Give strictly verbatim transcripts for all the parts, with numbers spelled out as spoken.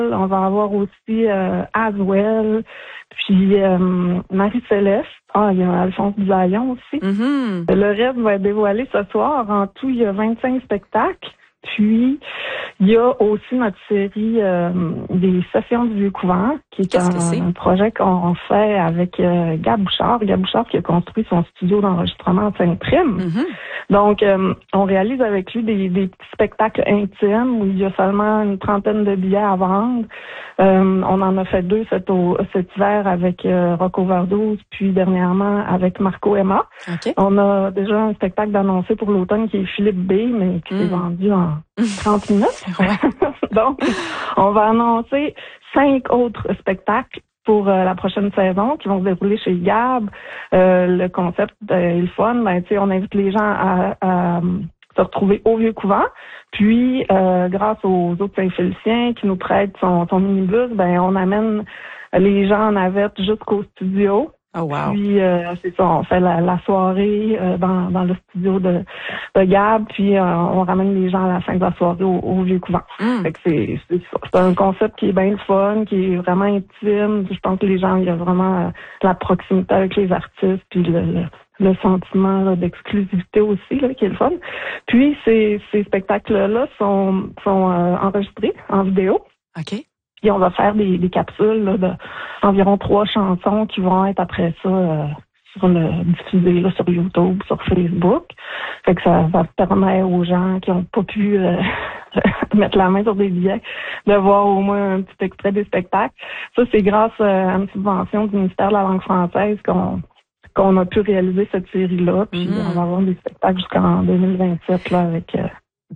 On va avoir aussi euh, Aswell, puis euh, Marie-Céleste. Ah, il y a Alphonse Duhaillon aussi. Mm-hmm. Le reste va être dévoilé ce soir. En tout, il y a vingt-cinq spectacles. Puis, il y a aussi notre série euh, des Sessions du Vieux-Couvent, qui est, un, c'est? un projet qu'on fait avec euh, Gab Bouchard. Gab Bouchard qui a construit son studio d'enregistrement à Saint-Prime. Mm-hmm. Donc, euh, on réalise avec lui des, des petits spectacles intimes où il y a seulement une trentaine de billets à vendre. Euh, on en a fait deux cet, au, cet hiver avec euh, Rock Overdose, puis dernièrement avec Marco Emma. Okay. On a déjà un spectacle d'annoncé pour l'automne qui est Philippe B, mais qui mm. s'est vendu en trente minutes. Donc, on va annoncer cinq autres spectacles pour euh, la prochaine saison qui vont se dérouler chez Gab. Euh, le concept est le fun. Ben, tu sais, on invite les gens à, à se retrouver au Vieux-Couvent. Puis, euh, grâce aux autres Saint-Féliciens qui nous prêtent son, son minibus, ben on amène les gens en navette jusqu'au studio. Oh wow. Puis, euh, c'est ça, on fait la, la soirée euh, dans, dans le studio de, de Gab, puis euh, on ramène les gens à la fin de la soirée au, au Vieux-Couvent. Mm. Fait que c'est, c'est, c'est un concept qui est bien le fun, qui est vraiment intime. Je pense que les gens, il y a vraiment euh, la proximité avec les artistes, puis le, le, le sentiment là, d'exclusivité aussi, là, qui est le fun. Puis, ces, ces spectacles-là sont, sont euh, enregistrés en vidéo. OK. Puis on va faire des, des capsules là, de environ trois chansons qui vont être après ça euh, sur le diffusées là, sur YouTube, sur Facebook. Fait que ça, ça permet aux gens qui n'ont pas pu euh, mettre la main sur des billets de voir au moins un petit extrait des spectacles. Ça, c'est grâce euh, à une subvention du ministère de la langue française qu'on qu'on a pu réaliser cette série-là. Puis mm-hmm. on va avoir des spectacles jusqu'en deux mille vingt-sept là, avec euh,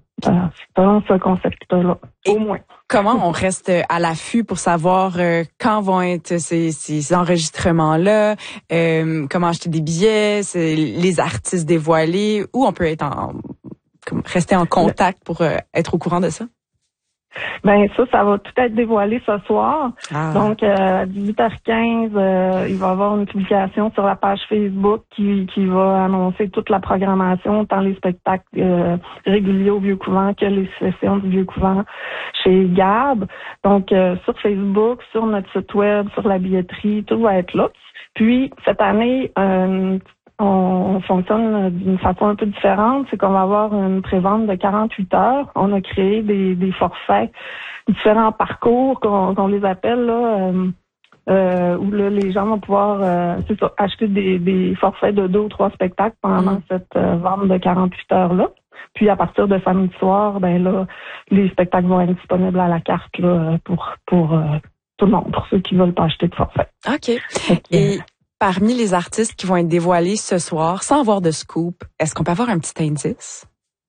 euh, ce concept-là, au moins. Comment on reste à l'affût pour savoir euh, quand vont être ces, ces enregistrements-là, euh, comment acheter des billets, les artistes dévoilés, où on peut être en rester en contact pour euh, être au courant de ça? Ben ça, ça va tout être dévoilé ce soir. Ah. Donc euh, à dix-huit heures quinze, euh, il va y avoir une publication sur la page Facebook qui, qui va annoncer toute la programmation, tant les spectacles euh, réguliers au Vieux-Couvent que les sessions du Vieux-Couvent chez Gab. Donc euh, sur Facebook, sur notre site web, sur la billetterie, tout va être là. Puis cette année, euh, On, on fonctionne d'une façon un peu différente, c'est qu'on va avoir une prévente de quarante-huit heures. On a créé des, des forfaits, différents parcours qu'on, qu'on les appelle là, euh, euh, où là, les gens vont pouvoir euh, c'est ça, acheter des, des forfaits de deux ou trois spectacles pendant mmh. cette euh, vente de quarante-huit heures-là. Puis à partir de samedi soir, ben là, les spectacles vont être disponibles à la carte là, pour pour euh, tout le monde, pour ceux qui veulent pas acheter de forfait. OK. Et parmi les artistes qui vont être dévoilés ce soir, sans avoir de scoop, est-ce qu'on peut avoir un petit indice?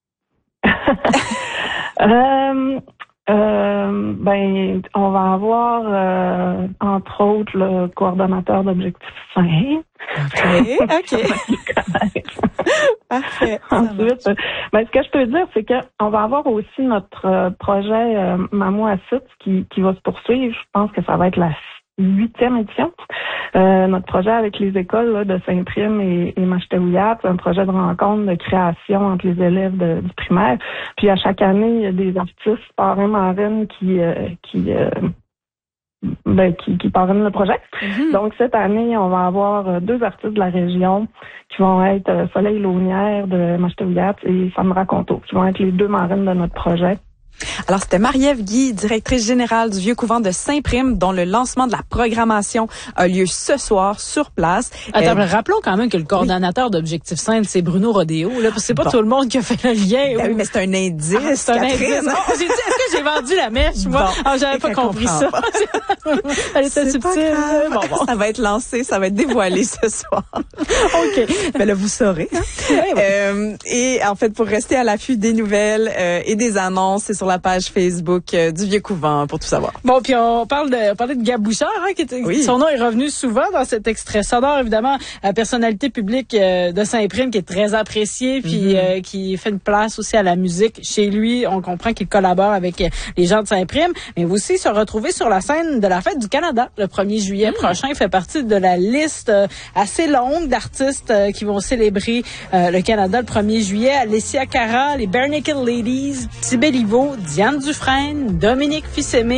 euh, euh, ben, on va avoir, euh, entre autres, le coordonnateur d'Objectif cinq. OK, OK. Parfait. Ensuite, ben, ce que je peux dire, c'est que on va avoir aussi notre euh, projet euh, Mamou Assit qui, qui va se poursuivre. Je pense que ça va être la huitième édition. Euh, notre projet avec les écoles là, de Saint-Prime et, et Machetauillap, c'est un projet de rencontre, de création entre les élèves de, du primaire. Puis à chaque année, il y a des artistes parrains marraines qui euh, qui, euh, ben, qui qui parrainent le projet. Mm-hmm. Donc cette année, on va avoir euh, deux artistes de la région qui vont être euh, Soleil Launière de Machetauillap et Sam Raconto, qui vont être les deux marraines de notre projet. Alors, c'était Marie-Ève Guy, directrice générale du Vieux-Couvent de Saint-Prime, dont le lancement de la programmation a lieu ce soir sur place. Attends, euh, rappelons quand même que le coordonnateur oui. d'Objectif cinq, c'est Bruno Rodéo. Là, c'est pas bon. Tout le monde qui a fait le lien. Ben oui, mais c'est un indice, ah, c'est un indice. Oh, j'ai dit, est-ce que j'ai vendu la mèche, moi? Bon, ah, j'avais pas compris ça. Pas. Elle était subtile. Bon, bon. Ça va être lancé, ça va être dévoilé ce soir. OK. Ben là, vous saurez. Hein? Oui, oui. Euh, et en fait, pour rester à l'affût des nouvelles euh, et des annonces, c'est sur la page Facebook euh, du Vieux-Couvent pour tout savoir. Bon, puis on parle de on parlait de Gab Bouchard, hein, qui était, oui. Son nom est revenu souvent dans cet extrait sonore, évidemment, la personnalité publique euh, de Saint-Prime qui est très appréciée, puis mm-hmm. euh, qui fait une place aussi à la musique chez lui. On comprend qu'il collabore avec euh, les gens de Saint-Prime, mais aussi se retrouver sur la scène de la Fête du Canada le premier juillet mm. prochain. Il fait partie de la liste euh, assez longue d'artistes euh, qui vont célébrer euh, le Canada le premier juillet. Alessia Cara, les Bare Naked Ladies, Tibet Livo, Diane Dufresne, Dominique Fils-Aimé,